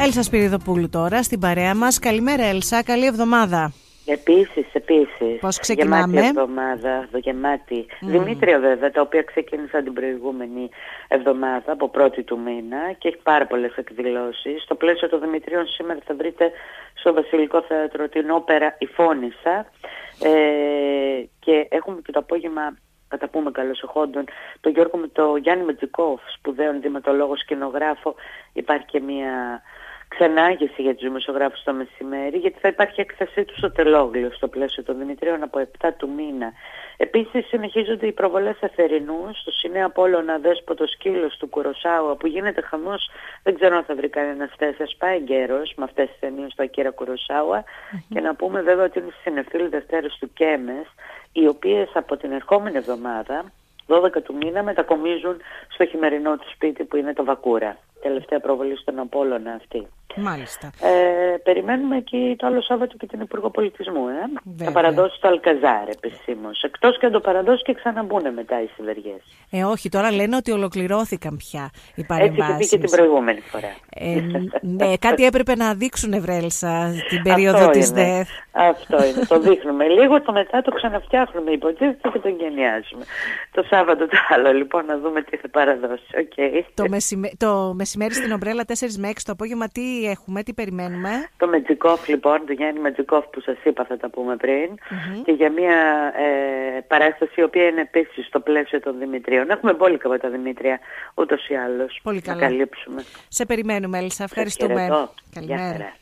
Έλσα Σπυριδοπούλου τώρα στην παρέα μας. Καλημέρα Έλσα, καλή εβδομάδα. Επίσης. Πώς ξεκινάμε? Γεμάτη εβδομάδα, γεμάτη. Δημήτρια βέβαια, τα οποία ξεκίνησαν την προηγούμενη εβδομάδα, από 1η του μήνα, και έχει πάρα πολλές εκδηλώσεις. Στο πλαίσιο των Δημητρίων σήμερα θα βρείτε στο Βασιλικό Θέατρο την όπερα «Η Φώνισσα» και έχουμε και το απόγευμα, θα τα πούμε καλώς εχόντων, το Γιάννη Μετζικόφ, σπουδαίο ενδυματολόγο σκηνογράφο. Υπάρχει και μια ξενάγηση για τους δημοσιογράφους το μεσημέρι, γιατί θα υπάρχει έκθεσή του στο Τελόγλιο στο πλαίσιο των Δημητρίων από 7 του μήνα. Επίσης συνεχίζονται οι προβολές Αθερινού στο Σινέα Απόλλωνα Δέσποτο Σκύλος του Κουροσάουα, που γίνεται χαμός. Δεν ξέρω αν θα βρει κανένας θέσεις, πάει εγκαίρος με αυτές τις ταινίες του Ακίρα Κουροσάουα. Και να πούμε βέβαια ότι είναι στις συνεφίλ Δευτέρες του Κέμες, οι οποίες από την ερχόμενη εβδομάδα, 12 του μήνα, μετακομίζουν στο χειμερινό του σπίτι που είναι το Βακούρα. Τελευταία προβολή στον Απόλλωνα αυτή. Μάλιστα. Περιμένουμε εκεί το άλλο Σάββατο και την Υπουργό Πολιτισμού. Θα παραδώσει το Αλκαζάρ επισήμως. Εκτός και αν το παραδώσει και ξαναμπούνε μετά οι Σιδεριές. Όχι, τώρα λένε ότι ολοκληρώθηκαν πια οι παρεμβάσεις. Έτσι και την προηγούμενη φορά. Ναι, κάτι έπρεπε να δείξουν, Ευρέλσα, την περίοδο της ΔΕΘ. Αυτό είναι. Το δείχνουμε λίγο, το μετά το ξαναφτιάχνουμε, υποτίθεται, και το γενιάζουμε. Το Σάββατο το άλλο, λοιπόν, να δούμε τι θα παραδώσει. Okay. Το μεσημέρι στην Ομπρέλα 4 με 6 το απόγευμα τι έχουμε, τι περιμένουμε? Το Μετζικόφ, λοιπόν, το Γιάννη Μετζικόφ που σας είπα, θα τα πούμε πριν, και για μια παράσταση η οποία είναι επίσης στο πλαίσιο των Δημητρίων. Έχουμε μπόλικα από τα Δημήτρια ούτως ή άλλως. Πολύ καλά. Να καλύψουμε. Σε περιμένουμε, Έλσα, ευχαριστούμε. Καλημέρα.